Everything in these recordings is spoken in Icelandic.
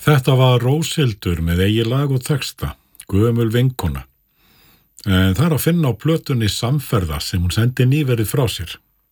Þetta var Róshildur með eigið lag og texta, gömul vinkona. En það að finna á plötunni Samferða sem hún sendi nýverið frá sér.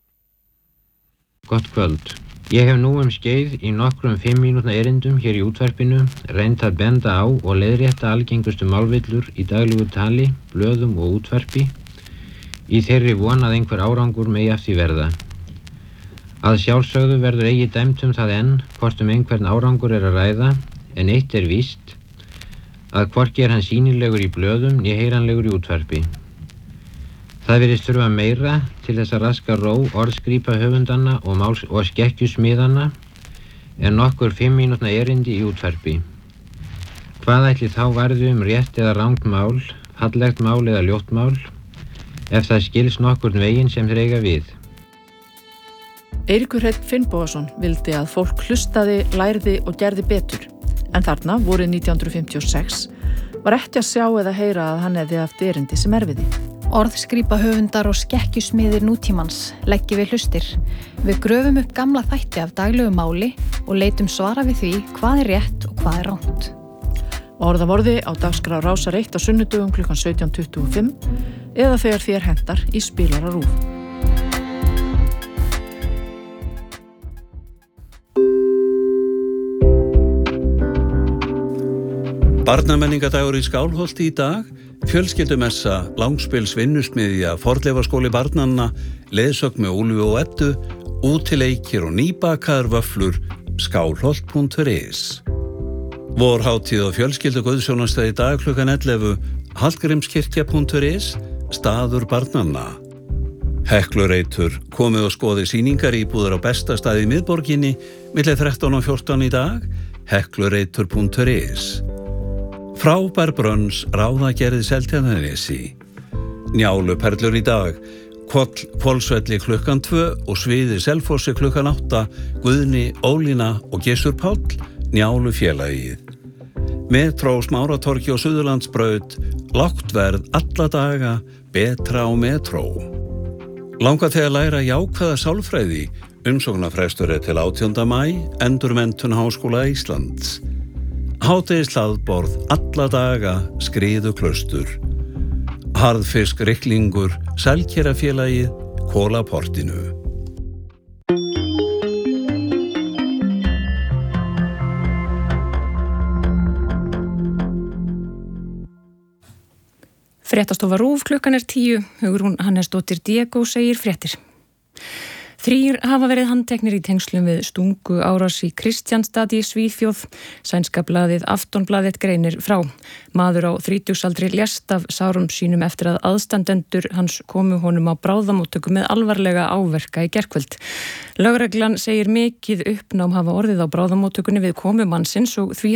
Gott kvöld. Ég hef nú skeið í nokkrum 5 mínútna erindum hér í útvarpinu reynt að benda á og leiðrétta algengustu málvillur í daglegu tali, blöðum og útvarpi í þeirri von að einhver árangur megi af því verða. Að sjálfsögðu verður eigi dæmt það enn hvort einhvern árangur að ræða, en eitt víst að hvorki hann sýnilegur í blöðum né heyranlegur í útvarpi. Það virðist þurfa meira til þess að raska ró orðskrýpa höfundanna og skekkjusmiðanna en nokkur 5 mínútna erindi í útvarpi. Hvað ætli þá varði rétt eða rangt mál, fallegt mál eða ljótt mál, ef það skils nokkurn veginn sem þeir eiga við? Eiríkur Hreinn Finnbogason vildi að fólk hlustaði, lærði og gerði betur. En þarna, vorið 1956, var ekki að sjá eða heyra að hann hefði haft erindi sem erfiði. Orðskrýpa höfundar og skekkjusmiðir nútímans leggi við hlustir. Við gröfum upp gamla þætti af daglegu máli og leitum svara við því hvað er rétt og hvað er rangt. Orðavorði á dagskrá Rásar 1 á sunnudögum klukkan 17:25 eða þegar þér hentar í spilara RÚV. Barnamenningadagur í Skálholti í dag, fjölskyldumessa, langspils vinnusmiðja, fornleifaskóli barnanna, leiðsögn með Úlfi og Eddu, útileikir og nýbakaðar vöfflur, skálholt.is. Vorhátíð og fjölskyldu guðsjónastað í dag klukkan 11, hallgrímskirkja.is, staður barnanna. Heklureitur, komið og skoði sýningar íbúðar á besta stað í miðborginni, milli 13 og 14 í dag, heklureitur.is. Frábær brönns ráðagerði Seltjarnarnesi. Njáluperlur í dag, Hvolsvelli klukkan 2 og Sviði Selfossi klukkan 8, Guðni, Ólína og Gissur Páll, Njálufélagið. Metró Smáratorgi og Suðurlandsbraut, lágt verð alla daga, betra á metró. Langar þig að læra jákvæða sálfræði, umsóknarfrestur til 18. maí, Endurmenntun Háskóla Íslands. Hádegishlaðborð alla daga, Skriðu Klaustur. Harðfisk Ryklingur, Selkerafélagið, Kólaportinu. Fréttastofa RÚV klukkan 10, Hugrún Hannesdóttir Diego segir fréttir. 3 hafa verið handteknir í tengslum við stungu árás í Kristianstad í Svíþjóð. Sænska blaðið Aftonblaðið greinir frá. Maður á 30-aldri lést af sárum sínum eftir að aðstandendur hans komu honum á bráðamóttöku með alvarlega áverka í gærkvöld. Lögreglan segir mikið uppnám hafa orðið á bráðamóttökunni við komu mannsins og því